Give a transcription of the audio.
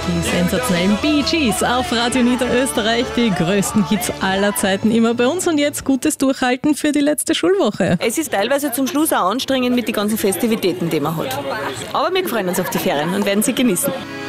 Die sensationellen Bee Gees auf Radio Niederösterreich, die größten Hits aller Zeiten immer bei uns. Und jetzt gutes Durchhalten für die letzte Schulwoche. Es ist teilweise zum Schluss auch anstrengend mit den ganzen Festivitäten, die man hat. Aber wir freuen uns auf die Ferien und werden sie genießen.